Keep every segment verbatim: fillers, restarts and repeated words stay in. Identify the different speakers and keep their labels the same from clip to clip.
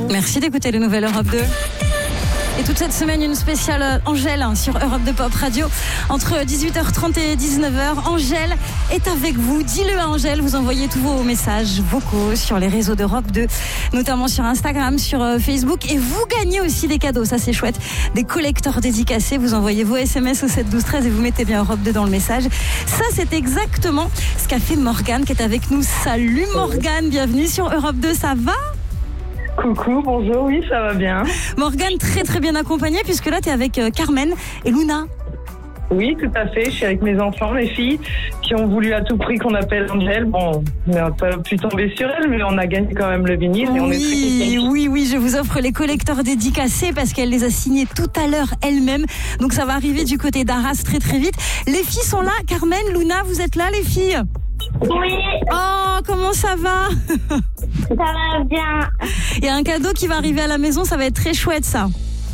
Speaker 1: Merci d'écouter les nouvelles Europe deux. Et toute cette semaine, une spéciale Angèle sur Europe deux Pop Radio. Entre dix-huit heures trente et dix-neuf heures, Angèle est avec vous. Dis-le à Angèle, vous envoyez tous vos messages vocaux sur les réseaux d'Europe deux, notamment sur Instagram, sur Facebook. Et vous gagnez aussi des cadeaux, ça c'est chouette. Des collecteurs dédicacés, vous envoyez vos S M S au sept douze treize et vous mettez bien Europe deux dans le message. Ça, c'est exactement ce qu'a fait Morgane qui est avec nous. Salut Morgane, bienvenue sur Europe deux, ça va ?
Speaker 2: Coucou, bonjour, oui, ça va bien.
Speaker 1: Morgane, très très bien accompagnée, puisque là, tu es avec euh, Carmen et Luna.
Speaker 2: Oui, tout à fait, je suis avec mes enfants, mes filles, qui ont voulu à tout prix qu'on appelle Angèle. Bon, on n'a pas pu tomber sur elle, mais on a gagné quand même le vinyle et on est très
Speaker 1: Oui,
Speaker 2: contents.
Speaker 1: oui, oui, je vous offre les collecteurs dédicacés parce qu'elle les a signés tout à l'heure elle-même. Donc ça va arriver du côté d'Arras très très vite. Les filles sont là, Carmen, Luna, vous êtes là les filles ?
Speaker 3: Oui,
Speaker 1: Oh, comment ça va ?
Speaker 3: ça va bien.
Speaker 1: Il y a un cadeau qui va arriver à la maison, ça va être très chouette ça.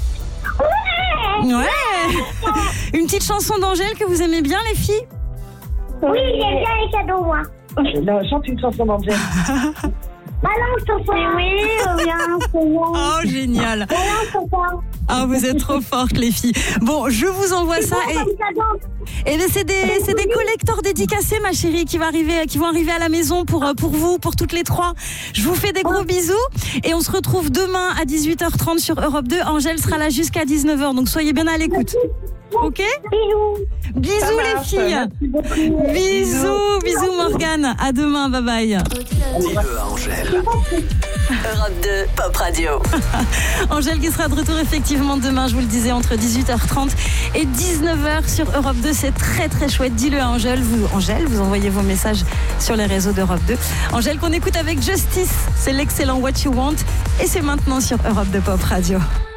Speaker 1: Ouais. Une petite chanson d'Angèle que vous aimez bien les filles ?
Speaker 3: Oui, j'aime bien les cadeaux, moi.
Speaker 2: Là, chante une chanson d'Angèle.
Speaker 3: Balance ton phone. Oui, bien, c'est bon.
Speaker 1: Oh, génial.
Speaker 3: Balance ton phone.
Speaker 1: Ah, vous êtes trop fortes les filles. Bon, je vous envoie ça et... Et bien, c'est des, c'est des collecteurs dédicacés, ma chérie, qui, va arriver, qui vont arriver à la maison pour, pour vous, pour toutes les trois. Je vous fais des gros bisous et on se retrouve demain à dix-huit heures trente sur Europe deux. Angèle sera là jusqu'à dix-neuf heures, donc soyez bien à l'écoute. Ok ?
Speaker 3: Bisous.
Speaker 1: Bisous les filles. Bisous, bisous Morgane. À demain, bye bye.
Speaker 4: Dis-le à Angèle. Europe deux Pop Radio.
Speaker 1: Angèle qui sera de retour effectivement demain, je vous le disais, entre dix-huit heures trente et dix-neuf heures sur Europe deux. C'est très très chouette. Dis-le à Angèle. Vous, Angèle, vous envoyez vos messages sur les réseaux d'Europe deux. Angèle qu'on écoute avec Justice. C'est l'excellent What You Want. Et c'est maintenant sur Europe deux Pop Radio.